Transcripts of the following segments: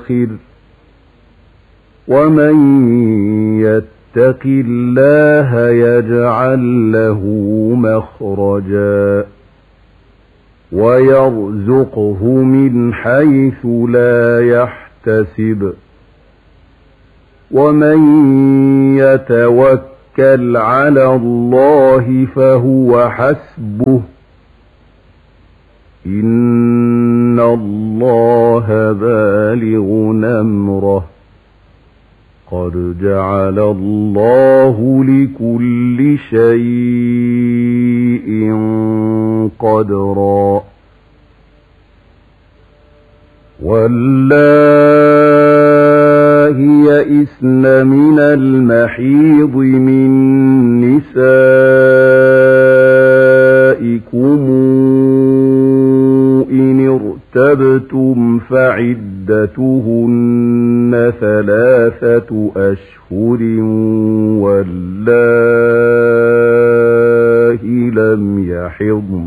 الآخر ومن يتق الله يجعل له مخرجا ويرزقه من حيث لا يحتسب ومن يتوكل على الله فهو حسبه إن الله بالغ أمره قد جعل الله لكل شيء قدرا واللائي يئسن من المحيض من نسائكم إن ارتبتم فعدتهن 3 أشهر واللائي لم يحضن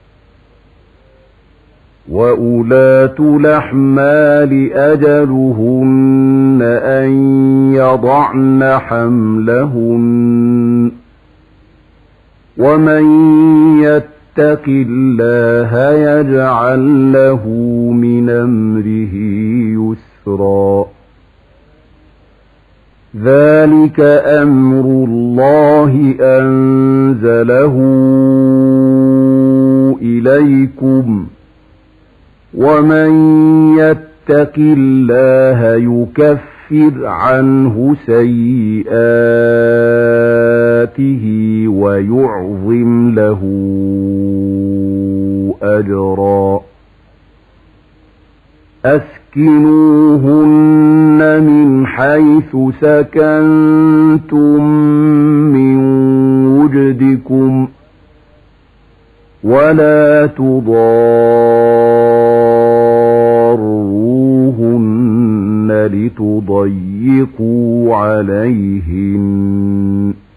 وأولاة الأحمال أجلهن أن يضعن حملهن ومن يتق الله يجعل له من أمره يسرا ذلك أمر الله أنزله إليكم ومن يتق الله يكفر عنه سيئاته ويعظم له أجرا أسكنوهن من حيث سكنتم من وجدكم ولا تضاروهن لتضيقوا عليهن